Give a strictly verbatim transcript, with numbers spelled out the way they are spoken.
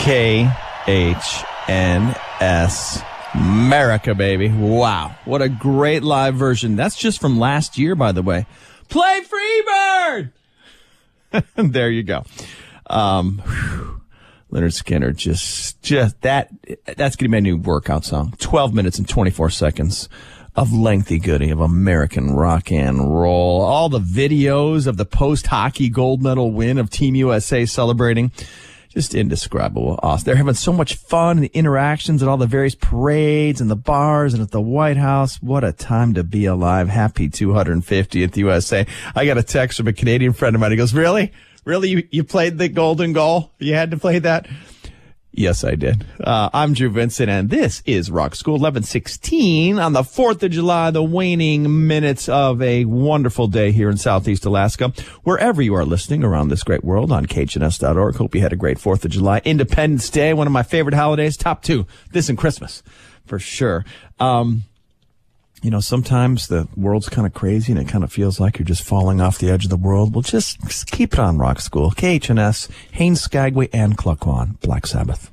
K H N S. America, baby. Wow. What a great live version. That's just from last year, by the way. Play Freebird! There you go. Um, whew. Leonard Skinner, just, just that, that's going to be my new workout song. twelve minutes and twenty-four seconds of lengthy goodie of American rock and roll. All the videos of the post-hockey gold medal win of Team U S A celebrating. Just indescribable. Awesome. They're having so much fun, the interactions at all the various parades and the bars and at the White House. What a time to be alive. Happy two hundred fiftieth U S A. I got a text from a Canadian friend of mine. He goes, really? Really? You, you played the golden goal? You had to play that? Yes, I did. Uh, I'm Drew Vincent, and this is Rock School eleven sixteen on the fourth of July, the waning minutes of a wonderful day here in Southeast Alaska. Wherever you are listening around this great world on K H N S dot org. Hope you had a great fourth of July. Independence Day, one of my favorite holidays. Top two. This and Christmas, for sure. Um, you know, sometimes the world's kind of crazy and it kind of feels like you're just falling off the edge of the world. Well, just, just keep it on Rock School. K H N S, Haines, Skagway, and Cluckwan. Black Sabbath.